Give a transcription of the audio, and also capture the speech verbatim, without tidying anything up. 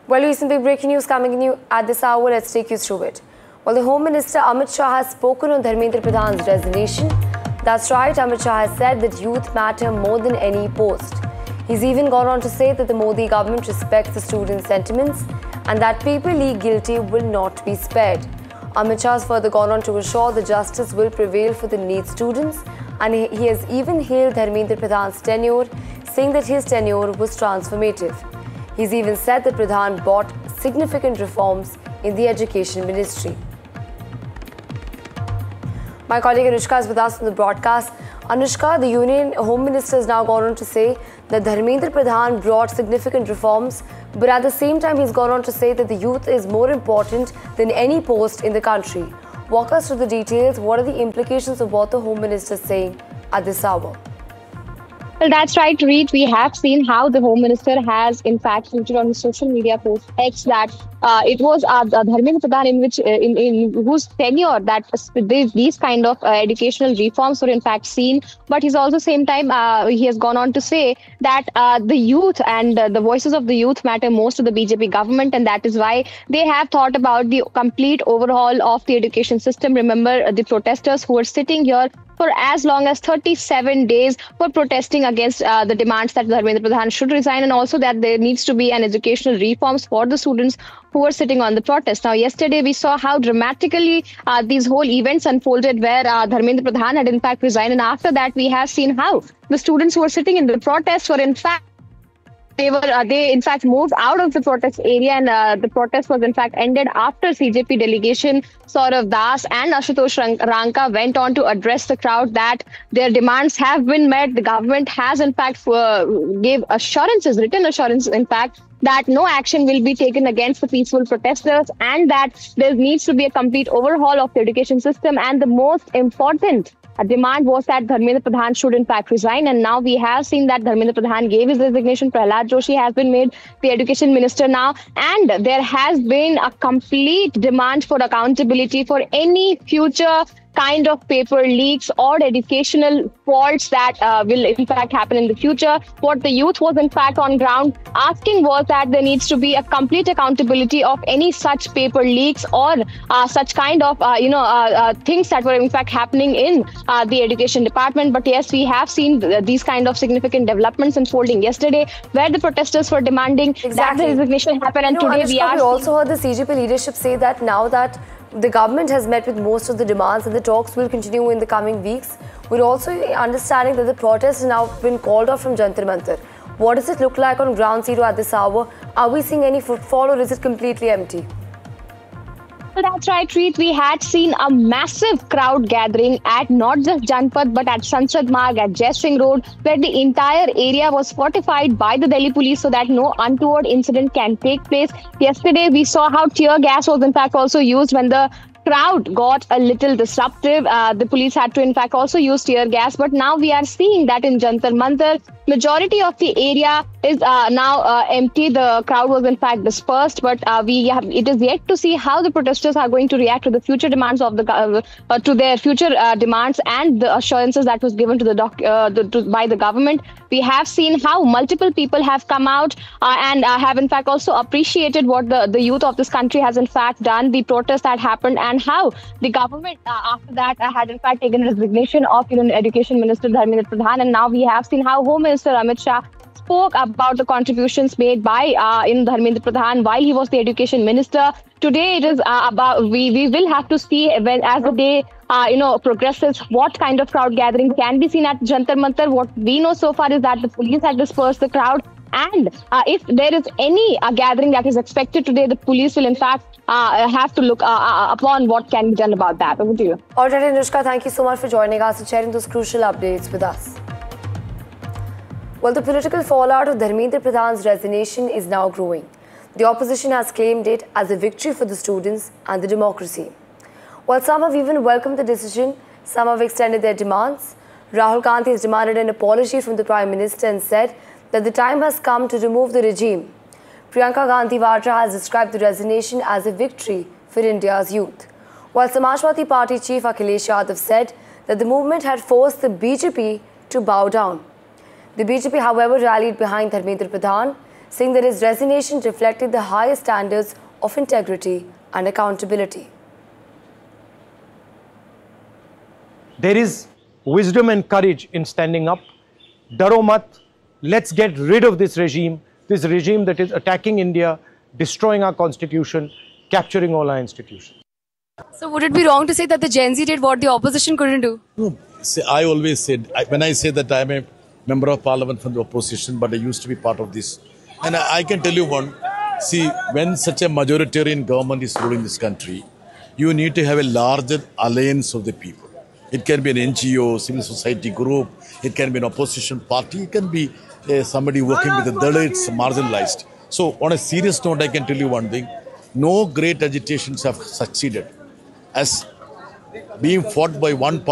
Well, recent big breaking news coming in at this hour. Let's take you through it. Well, the Home Minister Amit Shah has spoken on Dharmendra Pradhan's resignation. That's right, Amit Shah has said that youth matter more than any post. He's even gone on to say that the Modi government respects the students' sentiments and that paper league guilty will not be spared. Amit Shah has further gone on to assure the justice will prevail for the NEET students, and he has even hailed Dharmendra Pradhan's tenure, saying that his tenure was transformative. He's even said that Pradhan brought significant reforms in the education ministry. My colleague Anushka is with us on the broadcast. Anushka, the Union Home Minister has now gone on to say that Dharmendra Pradhan brought significant reforms, but at the same time he's gone on to say that the youth is more important than any post in the country. Walk us through the details. What are the implications of what the Home Minister is saying at this hour? Well, that's right, Reet. We have seen how the Home Minister has, in fact, featured on his social media post X that uh, it was uh, Dharmendra Pradhan in which, uh, in, in whose tenure that these, these kind of uh, educational reforms were in fact seen. But he's also same time uh, he has gone on to say that uh, the youth and uh, the voices of the youth matter most to the B J P government, and that is why they have thought about the complete overhaul of the education system. Remember uh, the protesters who were sitting here for as long as thirty-seven days for protesting against uh, the demands that Dharmendra Pradhan should resign, and also that there needs to be an educational reforms for the students who were sitting on the protest. Now, yesterday we saw how dramatically uh, these whole events unfolded where uh, Dharmendra Pradhan had in fact resigned, and after that we have seen how the students who were sitting in the protest were in fact They were, uh, they in fact moved out of the protest area, and uh, the protest was in fact ended after C J P delegation Saurav Das and Ashutosh Ranka went on to address the crowd that their demands have been met. The government has in fact uh, gave assurances, written assurances in fact, that no action will be taken against the peaceful protesters, and that there needs to be a complete overhaul of the education system. And the most important a demand was that Dharmendra Pradhan should in fact resign, and now we have seen that Dharmendra Pradhan gave his resignation. Prahlad Joshi has been made the education minister now, and there has been a complete demand for accountability for any future kind of paper leaks or educational faults that uh, will in fact happen in the future. What the youth was in fact on ground asking was that there needs to be a complete accountability of any such paper leaks or uh, such kind of uh, you know uh, uh, things that were in fact happening in uh, the education department. But yes, we have seen th these kind of significant developments unfolding yesterday, where the protesters were demanding exactly. that the resignation happen, and you know, today Anushka, we are. We also heard the C J P leadership say that now that the government has met with most of the demands and the talks will continue in the coming weeks, we're also understanding that the protest has now been called off from Jantar Mantar. What does it look like on ground zero at this hour? Are we seeing any footfall, or is it completely empty? Well, that's right, Reet. We had seen a massive crowd gathering at not just Janpat but at Sansad Marg, at Jai Singh Road, where the entire area was fortified by the Delhi police so that no untoward incident can take place. Yesterday, we saw how tear gas was in fact also used when the crowd got a little disruptive. Uh, the police had to in fact also use tear gas, but now we are seeing that in Jantar Mantar, majority of the area is uh, now uh, empty. The crowd was in fact dispersed, but uh, we have, it is yet to see how the protesters are going to react to the future demands of the uh, uh, to their future uh, demands and the assurances that was given to the, doc, uh, the to, by the government. We have seen how multiple people have come out uh, and uh, have in fact also appreciated what the, the youth of this country has in fact done, the protest that happened, and how the government uh, after that uh, had in fact taken resignation of you know, Education Minister Dharmendra Pradhan. And now we have seen how Home Minister Amit Shah spoke about the contributions made by uh, in Dharmendra Pradhan while he was the Education Minister. Today it is uh, about we we will have to see when as the day uh, you know progresses what kind of crowd gathering can be seen at Jantar Mantar. What we know so far is that the police had dispersed the crowd, and uh, if there is any uh, gathering that is expected today, the police will in fact uh, have to look uh, uh, upon what can be done about that. Over to you. All right, Anushka, thank you so much for joining us and sharing those crucial updates with us. Well, the political fallout of Dharmendra Pradhan's resignation is now growing. The opposition has claimed it as a victory for the students and the democracy. While some have even welcomed the decision, some have extended their demands. Rahul Gandhi has demanded an apology from the Prime Minister and said that the time has come to remove the regime. Priyanka Gandhi Vadra has described the resignation as a victory for India's youth. While Samajwadi Party Chief Akhilesh Yadav said that the movement had forced the B J P to bow down. The B J P, however, rallied behind Dharmendra Pradhan, saying that his resignation reflected the highest standards of integrity and accountability. There is wisdom and courage in standing up. Daro mat, let's get rid of this regime, this regime that is attacking India, destroying our constitution, capturing all our institutions. So would it be wrong to say that the Gen Z did what the opposition couldn't do? No, see, I always said, I, when I say that I'm a member of parliament from the opposition, but I used to be part of this. And I, I can tell you one, see, when such a majoritarian government is ruling this country, you need to have a larger alliance of the people. It can be an N G O, civil society group, it can be an opposition party, it can be uh, somebody working with the Dalits, marginalized. So on a serious note, I can tell you one thing, no great agitations have succeeded as being fought by one party.